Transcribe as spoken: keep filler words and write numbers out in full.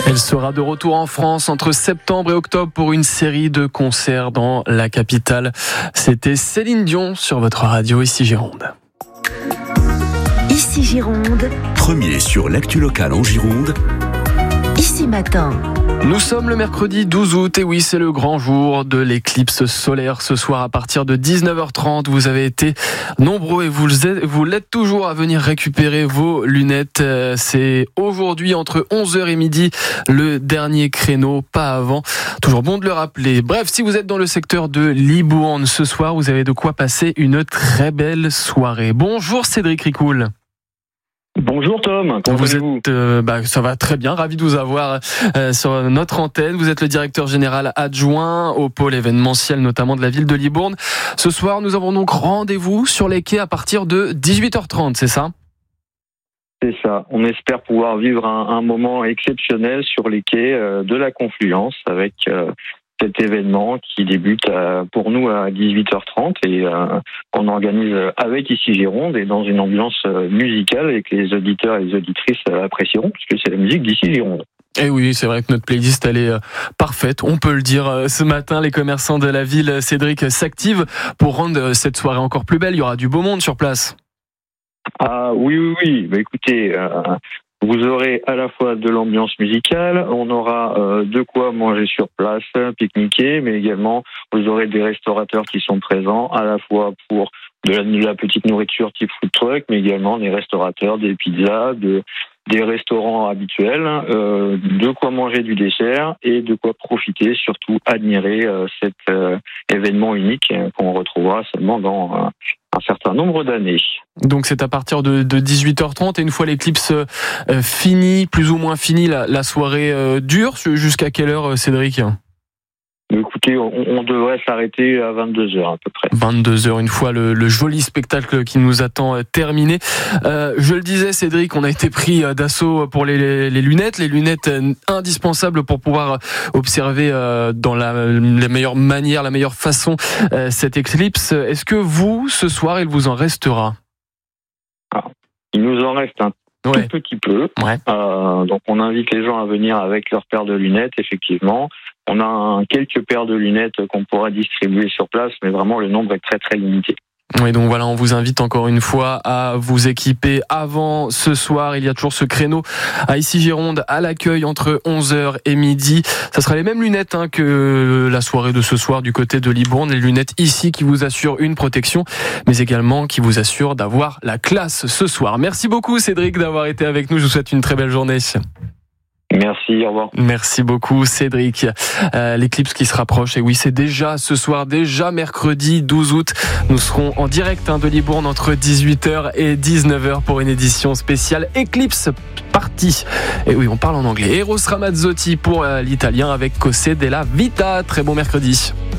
Elle sera de retour en France entre septembre et octobre pour une série de concerts dans la capitale. C'était Céline Dion sur votre radio Ici Gironde. Ici Gironde. Premier sur l'actu locale en Gironde. Ici Matin. Nous sommes le mercredi douze août et oui, c'est le grand jour de l'éclipse solaire. Ce soir à partir de dix-neuf heures trente, vous avez été nombreux et vous êtes, vous l'êtes toujours à venir récupérer vos lunettes. C'est aujourd'hui entre onze heures et midi le dernier créneau, pas avant. Toujours bon de le rappeler. Bref, si vous êtes dans le secteur de Libourne ce soir, vous avez de quoi passer une très belle soirée. Bonjour Cédric Ricoul. Bonjour Tom, comment vous allez-vous ? êtes, euh, bah, ça va très bien, ravi de vous avoir euh, sur notre antenne. Vous êtes le directeur général adjoint au pôle événementiel, notamment de la ville de Libourne. Ce soir, nous avons donc rendez-vous sur les quais à partir de dix-huit heures trente, c'est ça ? C'est ça, on espère pouvoir vivre un, un moment exceptionnel sur les quais euh, de la Confluence avec euh, cet événement qui débute euh, pour nous à dix-huit heures trente et euh, qu'on organise avec Ici Gironde et dans une ambiance euh, musicale et que les auditeurs et les auditrices euh, apprécieront puisque c'est la musique d'Ici Gironde. Et oui, c'est vrai que notre playlist, elle est parfaite. On peut le dire. Ce matin, les commerçants de la ville, Cédric, s'activent pour rendre cette soirée encore plus belle. Il y aura du beau monde sur place. Ah oui, oui, oui. Bah, écoutez, euh, vous aurez à la fois de l'ambiance musicale, on aura euh, de quoi manger sur place, pique-niquer, mais également vous aurez des restaurateurs qui sont présents, à la fois pour de la, de la petite nourriture type food truck, mais également des restaurateurs, des pizzas, de, des restaurants habituels, euh, de quoi manger du dessert et de quoi profiter, surtout admirer euh, cet euh, événement unique euh, qu'on retrouvera seulement dans euh, un certain nombre d'années. Donc c'est à partir de, de dix-huit heures trente et une fois l'éclipse euh, finie, plus ou moins finie, la, la soirée euh, dure. Jusqu'à quelle heure, Cédric ? Écoutez, on, on devrait s'arrêter à vingt-deux heures à peu près. vingt-deux heures, une fois le, le joli spectacle qui nous attend euh, terminé. Euh, je le disais, Cédric, on a été pris euh, d'assaut pour les, les, les lunettes, les lunettes euh, indispensables pour pouvoir observer euh, dans la, la meilleure manière, la meilleure façon euh, cette éclipse. Est-ce que vous, ce soir, il vous en restera ? Ah, il nous en reste un ouais. tout petit peu. Ouais. Euh, donc on invite les gens à venir avec leur paire de lunettes, effectivement. On a un, quelques paires de lunettes qu'on pourra distribuer sur place, mais vraiment le nombre est très très limité. Oui, donc voilà, on vous invite encore une fois à vous équiper avant ce soir. Il y a toujours ce créneau à Ici Gironde à l'accueil entre onze heures et midi. Ça sera les mêmes lunettes hein, que la soirée de ce soir du côté de Libourne. Les lunettes ici qui vous assurent une protection, mais également qui vous assurent d'avoir la classe ce soir. Merci beaucoup Cédric d'avoir été avec nous. Je vous souhaite une très belle journée. Merci, au revoir. Merci beaucoup Cédric. Euh, l'éclipse qui se rapproche, et oui c'est déjà ce soir, déjà mercredi douze août. Nous serons en direct hein, de Libourne entre dix-huit heures et dix-neuf heures pour une édition spéciale Eclipse Party. Et oui, on parle en anglais. Eros Ramazzotti pour euh, l'italien avec Cos'è della Vita. Très bon mercredi.